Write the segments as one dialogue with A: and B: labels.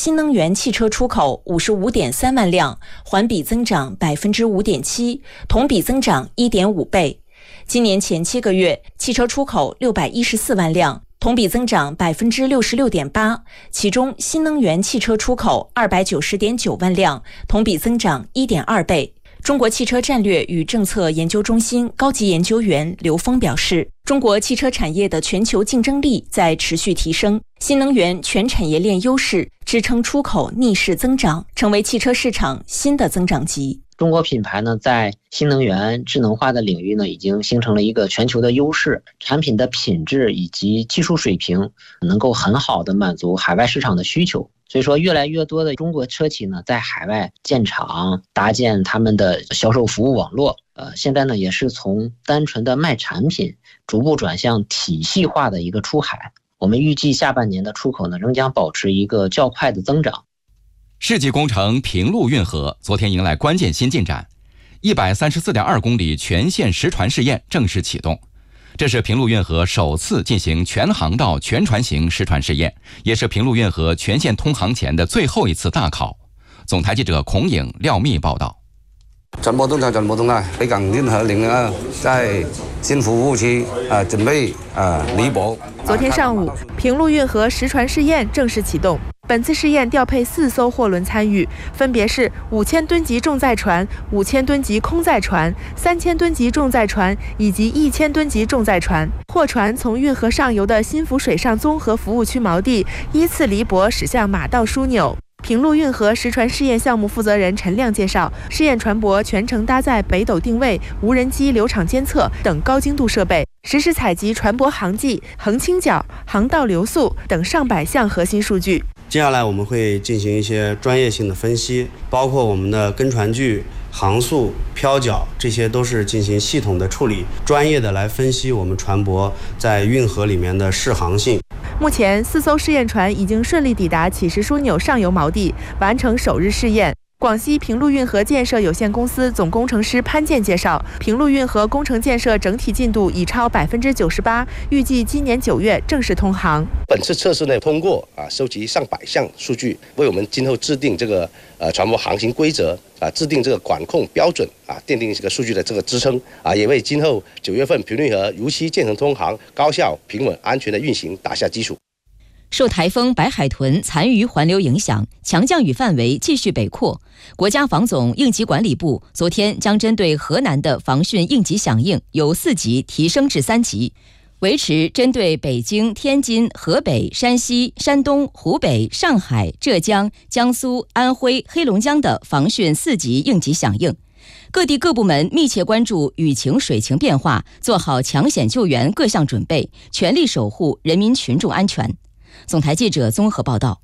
A: 新能源汽车出口55.3万辆，环比增长5.7%，同比增长1.5倍。今年前7个月，汽车出口614万辆，同比增长66.8%，其中新能源汽车出口290.9万辆，同比增长1.2倍。中国汽车战略与政策研究中心高级研究员刘峰表示，中国汽车产业的全球竞争力在持续提升，新能源全产业链优势支撑出口逆势增长，成为汽车市场新的增长极。
B: 中国品牌呢，在新能源智能化的领域呢，已经形成了一个全球的优势，产品的品质以及技术水平能够很好的满足海外市场的需求。所以说，越来越多的中国车企呢，在海外建厂，搭建他们的销售服务网络。现在呢，也是从单纯的卖产品，逐步转向体系化的一个出海。我们预计下半年的出口呢，仍将保持一个较快的增长。
C: 世纪工程平陆运河昨天迎来关键新进展，134.2公里全线实船试验正式启动。这是平陆运河首次进行全航道全船型实船试验，也是平陆运河全线通航前的最后一次大考。总台记者孔颖、廖密报道。
D: 船舶动态，北港运河0号在新服务区准备离泊。
E: 昨天上午，平陆运河实船试验正式启动。本次试验调配4艘货轮参与，分别是5000吨级重载船、5000吨级空载船、3000吨级重载船以及1000吨级重载船。货船从运河上游的新福水上综合服务区锚地依次离泊驶向马道枢纽。平陆运河实船试验项目负责人陈亮介绍，试验船舶全程搭载北斗定位、无人机流场监测等高精度设备，实时采集船舶航迹、横倾角、航道流速等上百项核心数据。
F: 接下来我们会进行一些专业性的分析，包括我们的跟船距、航速、漂角，这些都是进行系统的处理，专业的来分析我们船舶在运河里面的适航性。
E: 目前4艘试验船已经顺利抵达启石枢纽上游锚地，完成首日试验。广西平陆运河建设有限公司总工程师潘健介绍，平陆运河工程建设整体进度已超98%，预计今年9月正式通航。
G: 本次测试呢，通过收集上百项数据，为我们今后制定这个船舶航行规则制定这个管控标准奠定这个数据的这个支撑也为今后9月份平陆运河如期建成通航、高效、平稳、安全的运行打下基础。
H: 受台风白海豚残余环流影响，强降雨范围继续北扩。国家防总应急管理部昨天将针对河南的防汛应急响应由4级提升至3级，维持针对北京、天津、河北、山西、山东、湖北、上海、浙江、江苏、安徽、黑龙江的防汛4级应急响应。各地各部门密切关注雨情水情变化，做好抢险救援各项准备，全力守护人民群众安全。总台记者综合报道。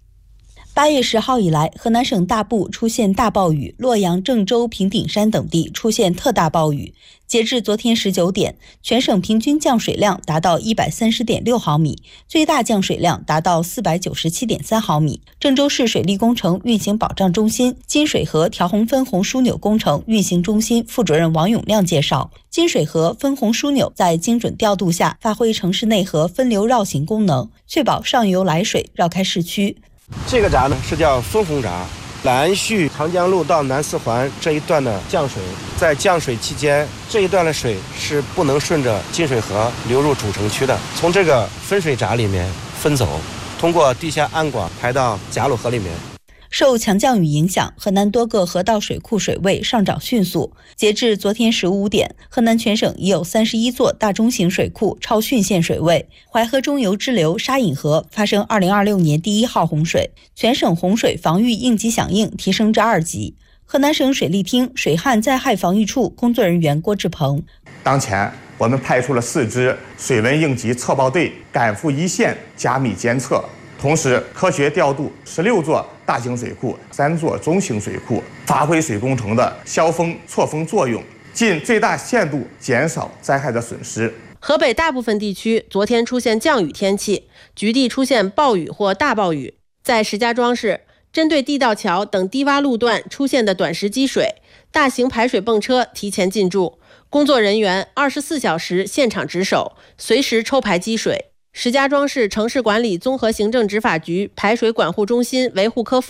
I: 8月10号以来，河南省大部出现大暴雨，洛阳、郑州、平顶山等地出现特大暴雨。截至昨天19点，全省平均降水量达到130.6毫米，最大降水量达到497.3毫米。郑州市水利工程运行保障中心金水河调洪分洪枢纽工程运行中心副主任王永亮介绍，金水河分洪枢纽在精准调度下，发挥城市内河分流绕行功能，确保上游来水绕开市区。
J: 这个闸呢是叫分洪闸，南续长江路到南四环这一段的降水，在降水期间，这一段的水是不能顺着金水河流入主城区的，从这个分水闸里面分走，通过地下暗管排到贾鲁河里面。
I: 受强降雨影响，河南多个河道水库水位上涨迅速。截至昨天15点，河南全省已有31座大中型水库超汛线水位。淮河中游支流沙引河发生2026年第1号洪水，全省洪水防御应急响应提升至2级。河南省水利厅水旱灾害防御处工作人员郭志鹏：
K: 当前我们派出了4支水文应急测报队赶赴一线加密监测，同时科学调度16座大型水库、3座中型水库，发挥水工程的消峰错峰作用，尽最大限度减少灾害的损失。
L: 河北大部分地区昨天出现降雨天气，局地出现暴雨或大暴雨。在石家庄市，针对地道桥等低洼路段出现的短时积水，大型排水泵车提前进驻，工作人员24小时现场值守，随时抽排积水。石家庄市城市管理综合行政执法局排水管护中心维护科副